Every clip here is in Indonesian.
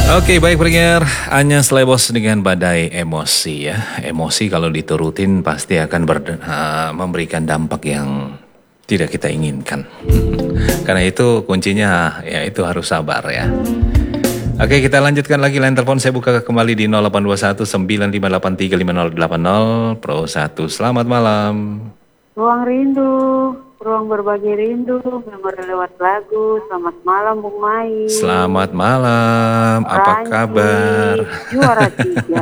Oke, baik pendengar, hanya selebos dengan badai emosi ya. Emosi kalau diturutin pasti akan memberikan dampak yang tidak kita inginkan. Karena itu kuncinya ya itu harus sabar ya. Oke, kita lanjutkan lagi line telepon. Saya buka kembali di 0821 9583 5080 Pro 1. Selamat malam. Ruang rindu, ruang berbagi rindu, memori lewat lagu. Selamat malam, Bung Mai. Selamat malam, apa kabar? Juara 3.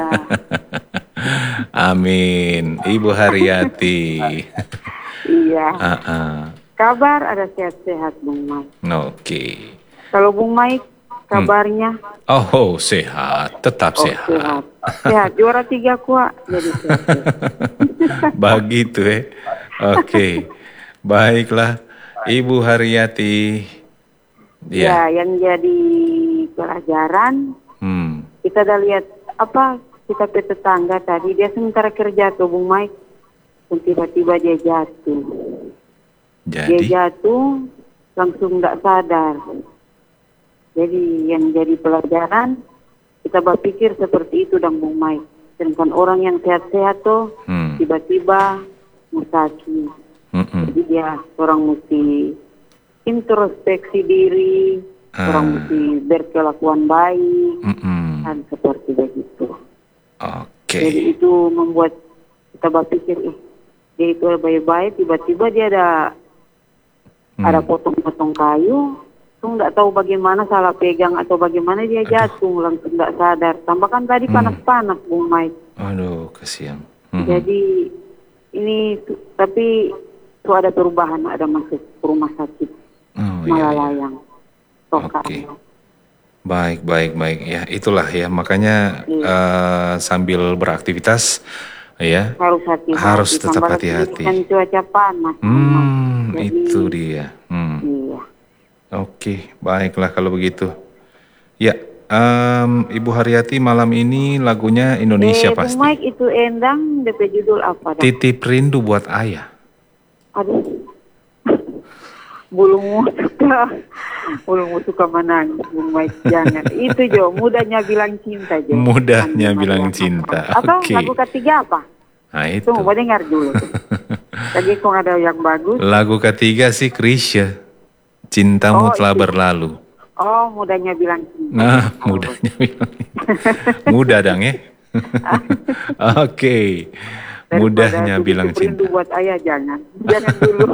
Amin, Ibu Haryati. Iya. Kabar ada sehat-sehat, Bung Mai. Oke. Kalau Bung Mai, kabarnya? Oh, sehat, tetap sehat. Sehat, juara 3 kuat, jadi sehat. Begitu Oke, baiklah Ibu Haryati. Ya, yang jadi pelajaran, kita udah lihat apa kita ke tetangga tadi, dia sementara kerja tuh Bung Mike, dan tiba-tiba dia jatuh. Dia jatuh, langsung nggak sadar. Jadi yang jadi pelajaran, kita berpikir seperti itu dan Bung Mike. Sedangkan orang yang sehat-sehat tuh, tiba-tiba sakit. Jadi dia orang mesti introspeksi diri, orang mesti berkelakuan baik, dan seperti begitu. Jadi itu membuat kita berpikir, dia itu baik-baik, tiba-tiba dia ada potong-potong kayu, tuh nggak tahu bagaimana salah pegang atau bagaimana dia jatuh, langsung nggak sadar. Tambahkan tadi panas-panas, Bung Mike. Aduh, kasihan. Jadi ini tapi itu ada perubahan, ada masuk rumah sakit Malalayang. Oke. Baik ya, itulah ya, makanya sambil beraktivitas ya harus tetap hati-hati. Kan cuaca panas. Itu dia. Iya. Oke, baiklah kalau begitu. Ya, Ibu Haryati malam ini lagunya Indonesia pasti. Mike itu Endang, DP judul apa? Titip Rindu Buat Ayah. Aduh, bulumu suka menangis, Bung Mike, jangan. Itu Jo, mudahnya bilang cinta Jo. Mudahnya bilang cinta. Atau lagu ketiga apa? Nah itu. Tunggu, dengar dulu. Tadi kok ada yang bagus. Lagu ketiga sih Krisya, Cintamu Telah Berlalu. Oh, mudahnya bilang cinta. Nah, mudahnya bilang cinta. Mudah dong ya. Oke. Mudahnya bilang cinta. Rindu buat ayah, jangan dulu.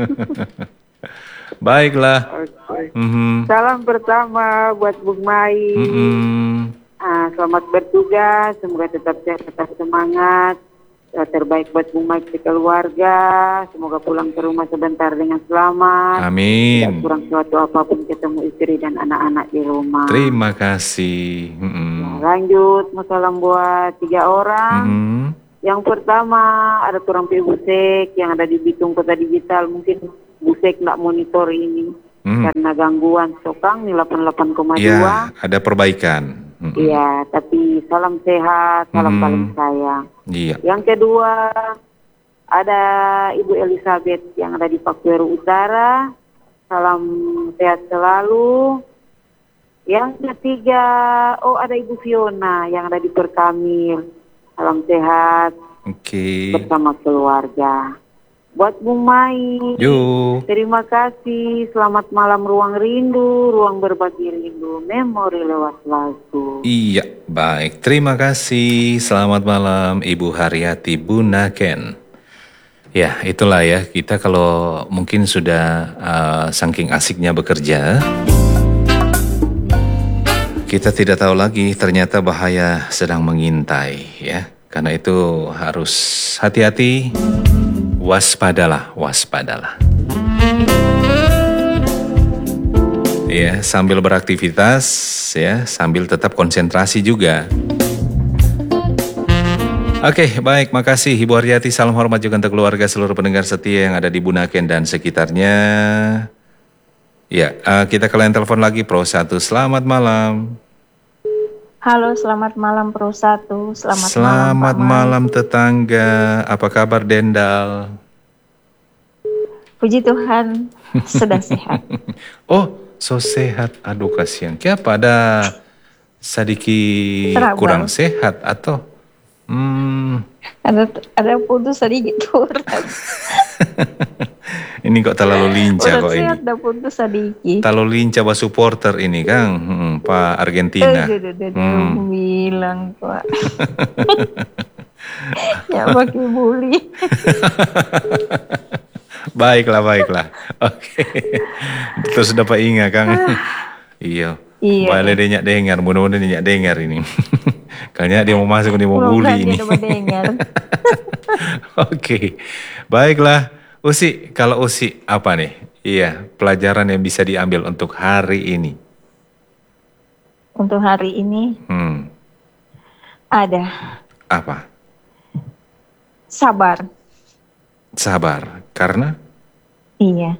Baiklah. Salam pertama buat Bung Mai. Selamat bertugas, semoga tetap sehat, tetap semangat. Terbaik buat Bung Mai di keluarga. Semoga pulang ke rumah sebentar dengan selamat. Amin. Tidak kurang suatu apapun, ketemu istri dan anak-anak di rumah. Terima kasih. Lanjut, salam buat 3 orang. Yang pertama ada turang Busek yang ada di Bitung Kota Digital. Mungkin Busek nggak monitor ini karena gangguan Sokang nih 88,2. Ya, ada perbaikan. Iya, tapi salam sehat, salam paling sayang. Iya. Yang kedua ada Ibu Elizabeth yang ada di Pakuero Utara. Salam sehat selalu. Yang ketiga, ada Ibu Fiona yang ada di Perkamil. Salam sehat bersama keluarga. Buat Bung Mai, terima kasih. Selamat malam Ruang Rindu, ruang berbagi rindu, memori lewat lagu. Iya, baik. Terima kasih. Selamat malam Ibu Haryati Bunaken. Ya, itulah ya, kita kalau mungkin sudah saking asiknya bekerja, kita tidak tahu lagi ternyata bahaya sedang mengintai ya. Karena itu harus hati-hati, waspadalah. Ya, sambil beraktivitas ya, sambil tetap konsentrasi juga. Oke, baik, makasih Ibu Haryati. Salam hormat juga untuk keluarga seluruh pendengar setia yang ada di Bunaken dan sekitarnya. Ya, kita ke line telepon lagi Pro 1. Selamat malam. Halo, selamat malam Pro 1. Selamat malam tetangga. Apa kabar Dendal? Puji Tuhan, sudah sehat. Oh, so sehat. Aduh, kasihan. Kenapa ada sedikit kurang sehat atau ada putus sedikit urat. Ini kok terlalu lincah kok ini. Ada putus sedikit. Terlalu lincah bah supporter ini Kang, Pak Argentina. Bilang Pak. Ya pakai bully. Baiklah. Oke. Terus dapat ingat Kang. Iya. Boleh dia dengar, mudah-mudahan dia dengar ini. Kayaknya dia mau masuk, dia mau bully ini. Oke. Baiklah. Usi, kalau Usi apa nih? Iya, pelajaran yang bisa diambil untuk hari ini. Untuk hari ini? Ada. Apa? Sabar. Sabar, karena? Iya.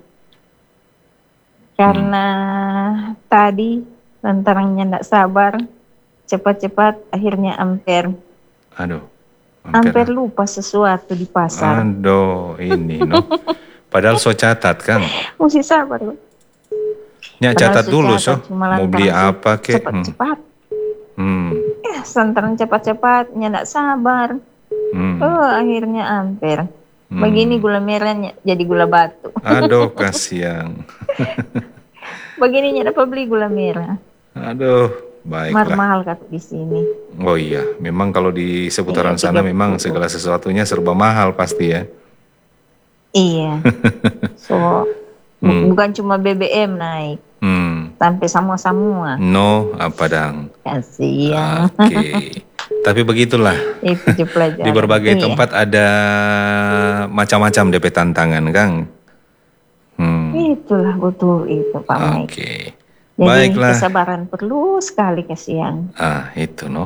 Karena tadi lantarannya tidak sabar, cepat-cepat akhirnya amper. Aduh. Amper lupa sesuatu di pasar. Aduh, ini no. Padahal so catat Kang. Mesti sabar. Ya catat dulu mau beli apa kek. Cepat-cepat. Lantaran cepat-cepat, tidak sabar. Akhirnya amper. Begini gula merahnya jadi gula batu. Aduh, kasihan. Begininya dapat beli gula merah. Aduh, baiklah. Mahal kan di sini. Oh iya, memang kalau di seputaran sana memang segala sesuatunya serba mahal pasti ya. Iya. So, bukan cuma BBM naik. Sampai semua. No, apa dang? Kasihan. Oke. Tapi begitulah. Di berbagai tempat ada macam-macam DP tantangan, Kang. Itulah betul itu, Pak Mike. Oke. Jadi baiklah. Kesabaran perlu sekali, kasihan. Itu no.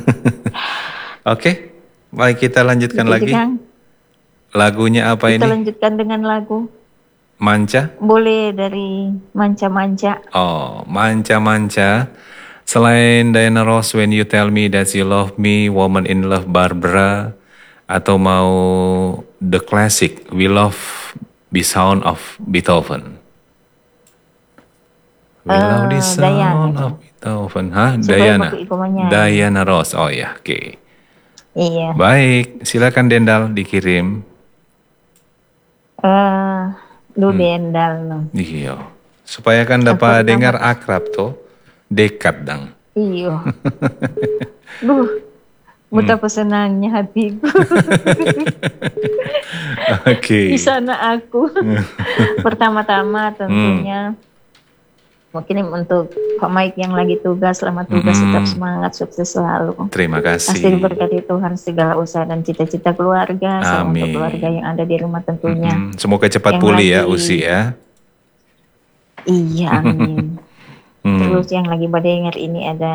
Oke. Baik, kita lanjutkan lagi. Lagunya apa ini? Kita lanjutkan dengan lagu Manca? Boleh dari Manca-Manca. Oh, Manca-Manca. Selain Diana Ross, When You Tell Me That You Love Me, Woman in Love, Barbara, atau mau The Classic, We Love the Sound of Beethoven. We love the sound of Beethoven. Diana Ross. Oh ya, oke. Iya. Baik, silakan Dendal dikirim. Dendal no. Iya. Supaya kan dapat dengar akrab tuh. Dekat dang. Iya. Betapa senangnya hatiku. Oke. Di sana aku. Pertama-tama tentunya mungkin untuk Pak Mike yang lagi tugas, selamat tugas, tetap semangat, sukses selalu. Terima kasih. Pasti diberkati Tuhan segala usaha dan cita-cita keluarga, sama untuk keluarga yang ada di rumah tentunya. Semoga cepat pulih ya Usi ya. Iya, amin. Terus yang lagi berdengar ini ada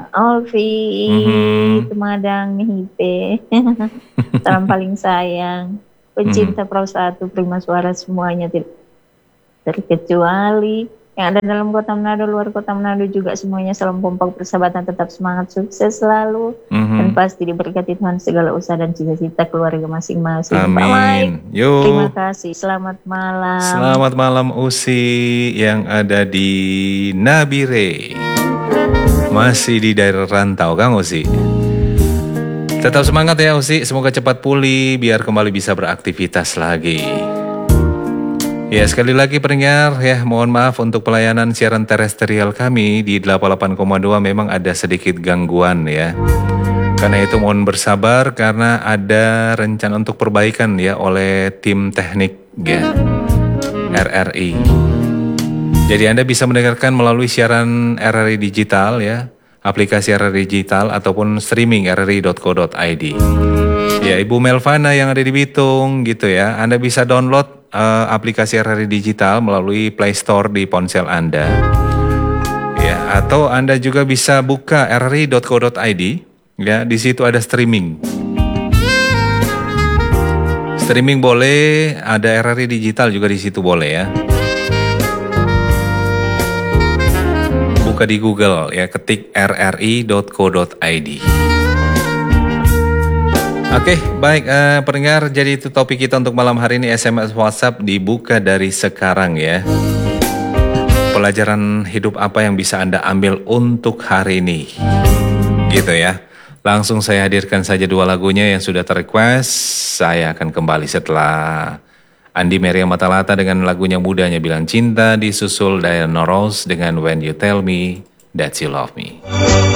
Alfi, Temadang, Hipe, salam paling sayang, pencinta Pro 1, Prima Suara semuanya terkecuali yang ada dalam kota Manado, luar kota Manado juga semuanya salam kompak persahabatan, tetap semangat, sukses selalu, dan pasti diberkati Tuhan segala usaha dan cita-cita keluarga masing-masing. Amin. Yuk. Terima kasih. Selamat malam. Selamat malam Usi yang ada di Nabire. Masih di daerah rantau Kang Usi. Tetap semangat ya Usi, semoga cepat pulih biar kembali bisa beraktivitas lagi. Ya sekali lagi pendengar ya, mohon maaf untuk pelayanan siaran terestrial kami di 88,2 memang ada sedikit gangguan ya. Karena itu mohon bersabar karena ada rencana untuk perbaikan ya oleh tim teknik ya, RRI. Jadi Anda bisa mendengarkan melalui siaran RRI Digital ya, aplikasi RRI Digital ataupun streaming rri.co.id. Ya Ibu Melvana yang ada di Bitung gitu ya, Anda bisa download aplikasi RRI Digital melalui Play Store di ponsel Anda. Ya, atau Anda juga bisa buka rri.co.id ya, di situ ada streaming. Streaming boleh, ada RRI Digital juga di situ boleh ya. Buka di Google ya, ketik rri.co.id. Oke, baik pendengar, jadi itu topik kita untuk malam hari ini. SMS WhatsApp dibuka dari sekarang ya. pelajaran hidup apa yang bisa Anda ambil untuk hari ini? Gitu ya. Langsung saya hadirkan saja 2 lagunya yang sudah ter-request. Saya akan kembali setelah Andi Maria Matalata dengan lagunya mudanya Bilang Cinta, disusul Diana Ross dengan When You Tell Me That You Love Me.